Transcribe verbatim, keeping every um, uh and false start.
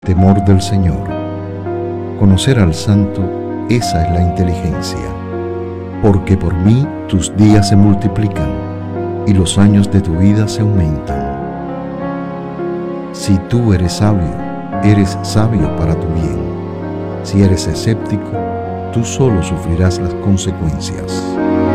Temor del Señor. Conocer al Santo, esa es la inteligencia. Porque por mí tus días se multiplican y los años de tu vida se aumentan. Si tú eres sabio, eres sabio para tu bien. Si eres escéptico, tú solo sufrirás las consecuencias.